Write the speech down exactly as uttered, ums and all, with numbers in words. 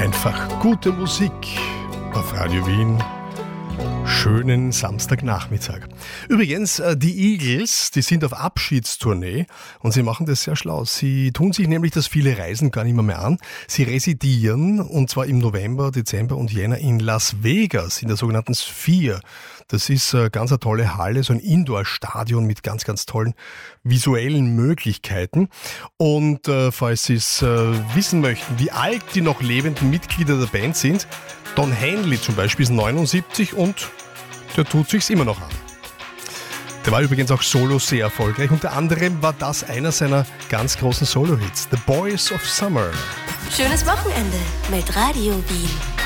Einfach gute Musik auf Radio Wien. Schönen Samstagnachmittag. Übrigens, die Eagles, die sind auf Abschiedstournee und sie machen das sehr schlau. Sie tun sich nämlich das viele Reisen gar nicht mehr, mehr an. Sie residieren, und zwar im November, Dezember und Jänner in Las Vegas, in der sogenannten Sphere. Das ist eine ganz eine tolle Halle, so ein Indoor-Stadion mit ganz, ganz tollen visuellen Möglichkeiten. Und äh, falls Sie es äh, wissen möchten, wie alt die noch lebenden Mitglieder der Band sind, Don Henley zum Beispiel ist neunundsiebzig und der tut sich's immer noch an. Der war übrigens auch solo sehr erfolgreich. Unter anderem war das einer seiner ganz großen Solo-Hits, The Boys of Summer. Schönes Wochenende mit Radio Wien.